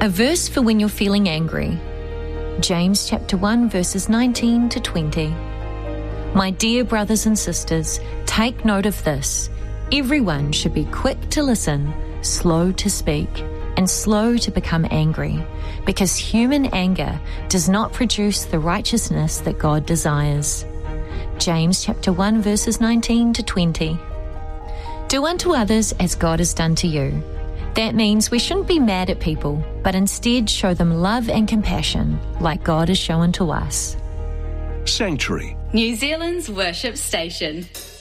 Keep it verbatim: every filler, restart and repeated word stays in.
A verse for when you're feeling angry. James chapter one, verses nineteen to twenty. My dear brothers and sisters, take note of this. Everyone should be quick to listen, slow to speak, and slow to become angry, because human anger does not produce the righteousness that God desires. James chapter one, verses nineteen to twenty. Do unto others as God has done to you. That means we shouldn't be mad at people, but instead show them love and compassion like God has shown to us. Sanctuary, New Zealand's worship station.